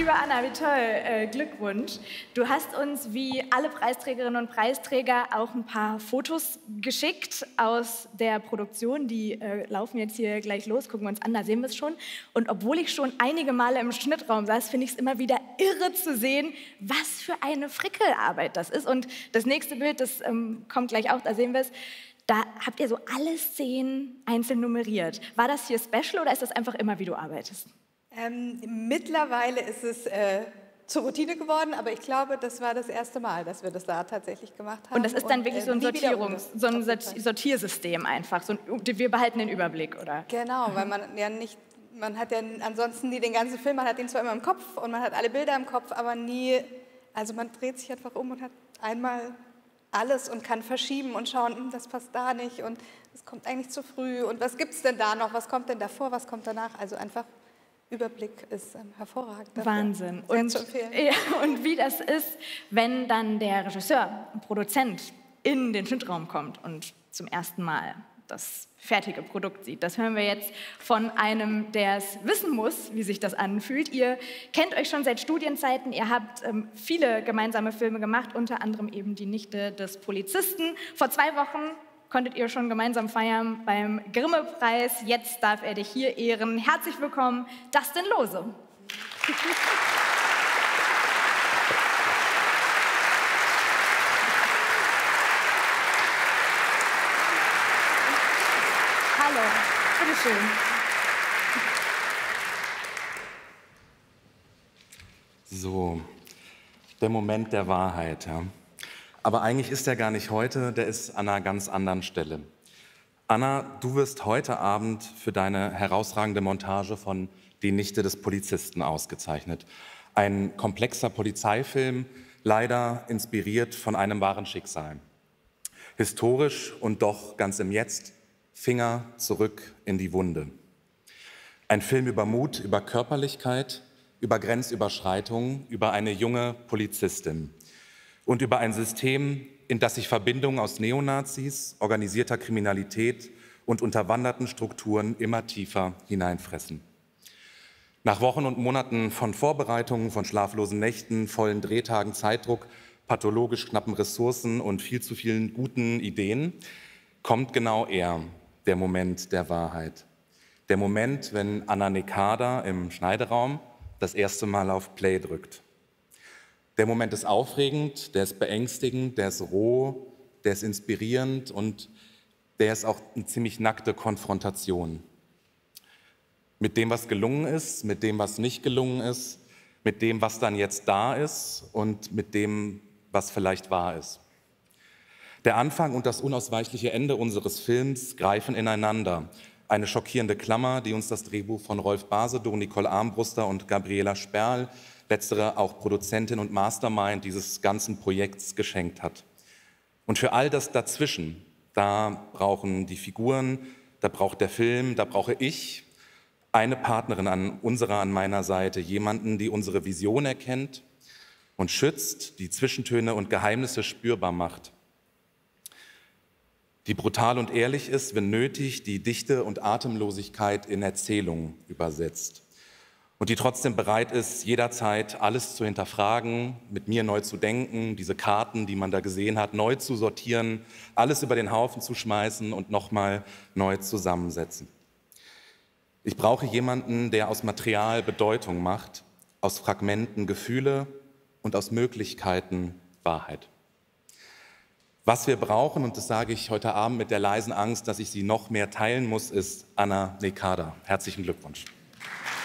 Liebe Anna, wie toll, Glückwunsch. Du hast uns wie alle Preisträgerinnen und Preisträger auch ein paar Fotos geschickt aus der Produktion. Die laufen jetzt hier gleich los, gucken wir uns an, da sehen wir es schon. Und obwohl ich schon einige Male im Schnittraum saß, finde ich es immer wieder irre zu sehen, was für eine Frickelarbeit das ist. Und das nächste Bild, das kommt gleich auch, da sehen wir es. Da habt ihr so alle Szenen einzeln nummeriert. War das hier special oder ist das einfach immer, wie du arbeitest? Mittlerweile ist es zur Routine geworden, aber ich glaube, das war das erste Mal, dass wir das da tatsächlich gemacht haben. Und das ist dann wirklich so ein Sortiersystem einfach. Wir behalten den Überblick, oder? Genau, weil man ja nicht, man hat ja ansonsten nie den ganzen Film, man hat ihn zwar immer im Kopf und man hat alle Bilder im Kopf, aber nie, also man dreht sich einfach um und hat einmal alles und kann verschieben und schauen, das passt da nicht und das kommt eigentlich zu früh und was gibt es denn da noch, was kommt denn davor, was kommt danach, also einfach Überblick ist hervorragend. Dafür. Wahnsinn. Und wie das ist, wenn dann der Regisseur, ein Produzent in den Schnittraum kommt und zum ersten Mal das fertige Produkt sieht. Das hören wir jetzt von einem, der es wissen muss, wie sich das anfühlt. Ihr kennt euch schon seit Studienzeiten, ihr habt viele gemeinsame Filme gemacht, unter anderem eben Die Nichte des Polizisten. Vor 2 Wochen konntet ihr schon gemeinsam feiern beim Grimme-Preis. Jetzt darf er dich hier ehren. Herzlich willkommen, Dustin Lose. Hallo, bitteschön. So, der Moment der Wahrheit, ja. Aber eigentlich ist er gar nicht heute, der ist an einer ganz anderen Stelle. Anna, du wirst heute Abend für deine herausragende Montage von Die Nichte des Polizisten ausgezeichnet. Ein komplexer Polizeifilm, leider inspiriert von einem wahren Schicksal. Historisch und doch ganz im Jetzt, Finger zurück in die Wunde. Ein Film über Mut, über Körperlichkeit, über Grenzüberschreitungen, über eine junge Polizistin. Und über ein System, in das sich Verbindungen aus Neonazis, organisierter Kriminalität und unterwanderten Strukturen immer tiefer hineinfressen. Nach Wochen und Monaten von Vorbereitungen, von schlaflosen Nächten, vollen Drehtagen, Zeitdruck, pathologisch knappen Ressourcen und viel zu vielen guten Ideen, kommt genau er, der Moment der Wahrheit. Der Moment, wenn Anna Nekada im Schneideraum das erste Mal auf Play drückt. Der Moment ist aufregend, der ist beängstigend, der ist roh, der ist inspirierend und der ist auch eine ziemlich nackte Konfrontation. Mit dem, was gelungen ist, mit dem, was nicht gelungen ist, mit dem, was dann jetzt da ist und mit dem, was vielleicht wahr ist. Der Anfang und das unausweichliche Ende unseres Films greifen ineinander. Eine schockierende Klammer, die uns das Drehbuch von Rolf Basedow, Nicole Armbruster und Gabriela Sperl, letztere auch Produzentin und Mastermind dieses ganzen Projekts, geschenkt hat. Und für all das dazwischen, da brauchen die Figuren, da braucht der Film, da brauche ich eine Partnerin an meiner Seite, jemanden, die unsere Vision erkennt und schützt, die Zwischentöne und Geheimnisse spürbar macht, die brutal und ehrlich ist, wenn nötig, die Dichte und Atemlosigkeit in Erzählung übersetzt. Und die trotzdem bereit ist, jederzeit alles zu hinterfragen, mit mir neu zu denken, diese Karten, die man da gesehen hat, neu zu sortieren, alles über den Haufen zu schmeißen und nochmal neu zusammensetzen. Ich brauche jemanden, der aus Material Bedeutung macht, aus Fragmenten Gefühle und aus Möglichkeiten Wahrheit. Was wir brauchen, und das sage ich heute Abend mit der leisen Angst, dass ich sie noch mehr teilen muss, ist Anna Nekada. Herzlichen Glückwunsch.